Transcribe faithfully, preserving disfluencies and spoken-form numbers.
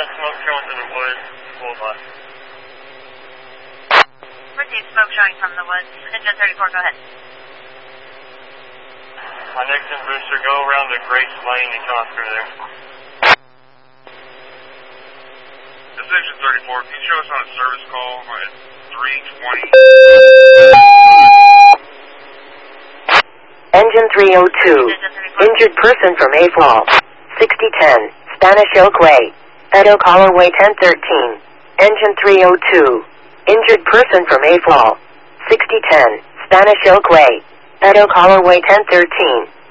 got smoke showing in the woods. Bullseye. Received smoke showing from the woods. Engine thirty-four, go ahead. My Nixon booster, go around to Grace Lane and come up through there. This is Engine thirty-four. Can you show us on a service call at three twenty? Engine three oh two. Injured person from A F O L. sixty ten. Spanish Oak Way. Edo Colorway ten thirteen. Engine three oh two. Injured person from A F O L. sixty ten. Spanish Oak Way. Edo Colorway ten thirteen.